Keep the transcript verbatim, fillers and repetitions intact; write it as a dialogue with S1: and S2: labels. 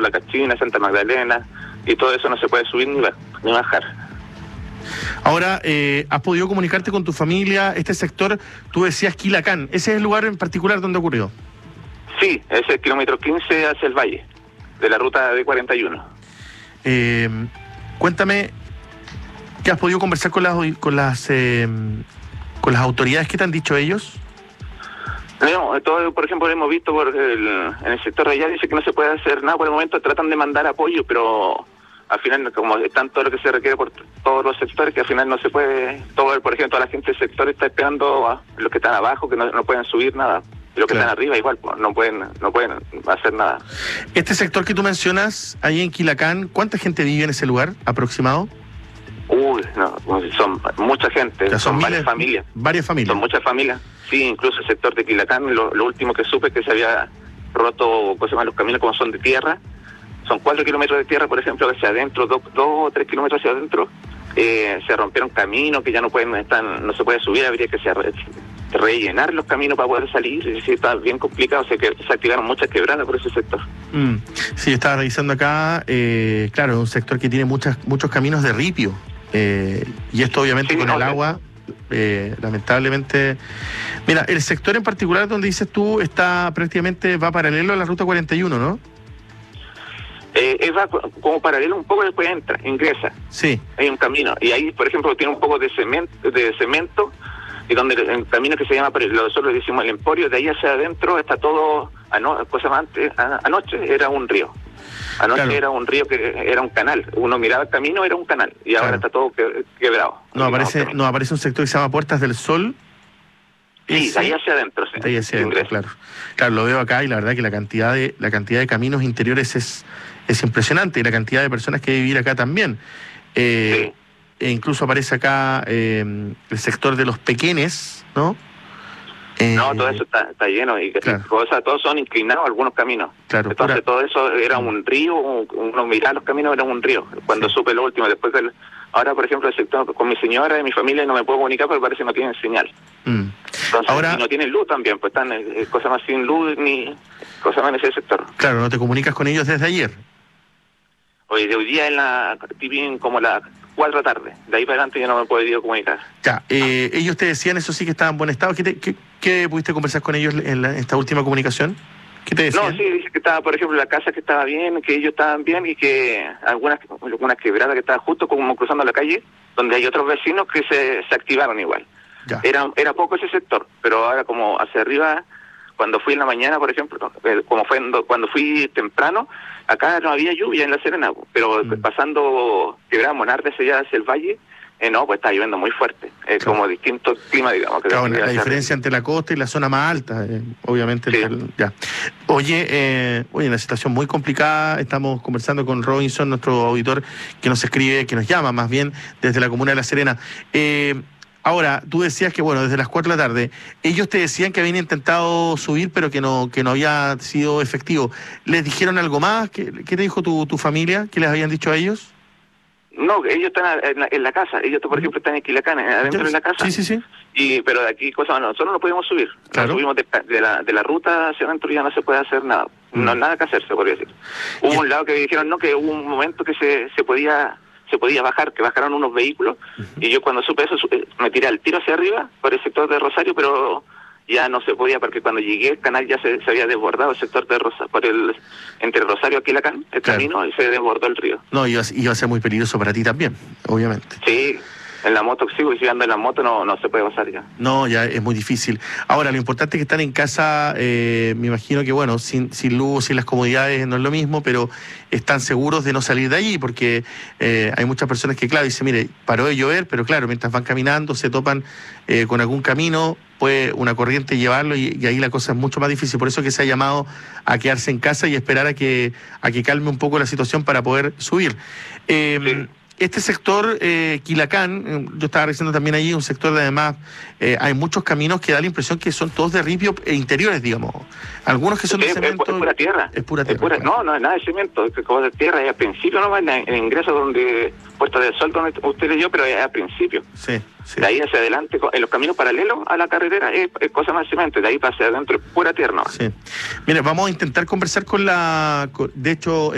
S1: La Cachina, Santa Magdalena, y todo eso no se puede subir ni, ni bajar.
S2: Ahora, eh, ¿has podido comunicarte con tu familia? Este sector, tú decías Quilacán, ¿ese es el lugar en particular donde ocurrió?
S1: Sí, es el kilómetro quince hacia el valle, de la ruta D cuarenta y uno.
S2: Eh, cuéntame, ¿qué has podido conversar con las con las eh, con las autoridades? ¿Qué te han dicho ellos?
S1: No, todo, por ejemplo, hemos visto por el, en el sector de allá, dice que no se puede hacer nada por el momento, tratan de mandar apoyo, pero al final, como están todo lo que se requiere por todos los sectores, que al final no se puede, todo, por ejemplo, toda la gente del sector está esperando a los que están abajo, que no, no pueden subir nada, y los que claro. están arriba igual, pues, no pueden no pueden hacer nada.
S2: Este sector que tú mencionas, ahí en Quilacán, ¿cuánta gente vive en ese lugar, aproximado?
S1: Uy, no, son mucha gente,
S2: son,
S1: son
S2: miles,
S1: varias familias.
S2: Varias familias.
S1: Son muchas familias, sí, incluso el sector de Quilacán, lo, lo último que supe es que se había roto, cosas más, los caminos como son de tierra, son cuatro kilómetros de tierra, por ejemplo, hacia adentro, dos, dos o tres kilómetros hacia adentro, eh, se rompieron caminos que ya no pueden, están, no se puede subir, habría que se re, rellenar los caminos para poder salir, y sí, está bien complicado, o sea que se activaron muchas quebradas por ese sector.
S2: Mm, sí, estaba revisando acá, eh, claro, es un sector que tiene muchas, muchos caminos de ripio. Eh, y esto obviamente sí, con no, el agua, eh, lamentablemente. Mira, el sector en particular donde dices tú está prácticamente, va paralelo a la ruta cuarenta y uno, ¿no?
S1: Eh, va como paralelo un poco, después entra, ingresa.
S2: Sí.
S1: Hay un camino, y ahí, por ejemplo, tiene un poco de cemento, de cemento y donde el camino que se llama, nosotros le decimos el Emporio, de ahí hacia adentro está todo, ano, cosas más antes, anoche era un río. Anoche claro. era un río que era un canal. Uno miraba el camino, era un canal. Y ahora claro. está todo que, quebrado.
S2: No aparece, no aparece un sector que se llama Puertas del Sol.
S1: Sí, de ahí hacia adentro. Sí.
S2: De ahí hacia adentro, claro. Claro, lo veo acá y la verdad que la cantidad de la cantidad de caminos interiores es, es impresionante. Y la cantidad de personas que hay que vivir acá también. Eh, sí. E incluso aparece acá eh, el sector de los Pequenes, ¿no?
S1: Eh, no, todo eso está, está lleno y claro. cosas, todos son inclinados algunos caminos.
S2: Claro,
S1: entonces
S2: pura...
S1: todo eso era un río, uno miraba los caminos, era un río. Cuando sí. supe lo último, después del... Ahora, por ejemplo, el sector con mi señora y mi familia no me puedo comunicar porque parece que no tienen señal. Mm. Entonces,
S2: ahora...
S1: y no tienen luz también, pues están eh, cosas más sin luz ni cosas más en ese sector.
S2: Claro, ¿no te comunicas con ellos desde ayer?
S1: Hoy, de hoy día en la... como la... cuatro de la tarde, de ahí para adelante yo no me he podido comunicar.
S2: Ya, eh, ellos te decían, eso sí, que estaban en buen estado. ¿Qué, te, qué, qué pudiste conversar con ellos en, la, en esta última comunicación? ¿Qué te decían?
S1: No, sí, dice que estaba, por ejemplo, la casa que estaba bien, que ellos estaban bien y que algunas, algunas quebradas que estaban justo como cruzando la calle, donde hay otros vecinos que se, se activaron igual. Ya. Era, era poco ese sector, pero ahora como hacia arriba, cuando fui en la mañana, por ejemplo, como fue cuando fui temprano, acá no había lluvia en La Serena, pero mm. pasando quebrada Monarde hacia allá, hacia el valle, eh, no, pues está lloviendo muy fuerte. Es claro. como distinto clima, digamos. Que
S2: claro, la, la diferencia entre la costa y la zona más alta, eh, obviamente.
S1: Sí.
S2: El, ya. Oye, eh, oye, una situación muy complicada. Estamos conversando con Robinson, nuestro auditor, que nos escribe, que nos llama más bien desde la comuna de La Serena. Eh, Ahora, tú decías que, bueno, desde las cuatro de la tarde, ellos te decían que habían intentado subir, pero que no que no había sido efectivo. ¿Les dijeron algo más? ¿Qué, qué te dijo tu, tu familia? ¿Qué les habían dicho a ellos?
S1: No, ellos están en la, en la casa. Ellos, por ejemplo, están en Quilacán, adentro de la casa.
S2: Sí, sí, sí.
S1: Y, pero de aquí, cosa, nosotros no podemos subir.
S2: Claro.
S1: Nos subimos de, de, la, de la ruta hacia adentro y ya no se puede hacer nada. Mm. No nada que hacer, se podría decir. Hubo yeah. un lado que dijeron, no, que hubo un momento que se, se podía... se podía bajar, que bajaron unos vehículos, uh-huh. y yo cuando supe eso me tiré al tiro hacia arriba por el sector de Rosario, pero ya no se podía porque cuando llegué el canal ya se, se había desbordado el sector de Rosario, por el entre Rosario y Quilacán, el claro. camino, y se desbordó el río.
S2: No, iba, iba a ser muy peligroso para ti también, obviamente.
S1: Sí. En la moto, sigo y ando en la moto, no no se puede pasar ya.
S2: No, ya es muy difícil. Ahora, lo importante es que están en casa, eh, me imagino que, bueno, sin, sin luz, sin las comodidades, no es lo mismo, pero están seguros de no salir de allí, porque eh, hay muchas personas que, claro, dicen, mire, paró de llover, pero claro, mientras van caminando, se topan eh, con algún camino, puede una corriente llevarlo y, y ahí la cosa es mucho más difícil. Por eso que se ha llamado a quedarse en casa y esperar a que, a que calme un poco la situación para poder subir. Eh, sí. Este sector, eh, Quilacán, yo estaba revisando también allí, un sector de además, eh, hay muchos caminos que da la impresión que son todos de ripio e interiores, digamos. Algunos que son
S1: sí,
S2: de cemento.
S1: Es pura tierra.
S2: Es pura tierra.
S1: Es pura, no, no es nada de cemento, es como de tierra. Y al principio no va en el ingreso donde, Puerta del Sol, donde usted y yo, pero es al principio.
S2: Sí, sí.
S1: De ahí hacia adelante, en los caminos paralelos a la carretera, es, es cosa más de cemento. De ahí para hacia adentro es pura tierra.
S2: Sí. Mira, vamos a intentar conversar con la, con, de hecho,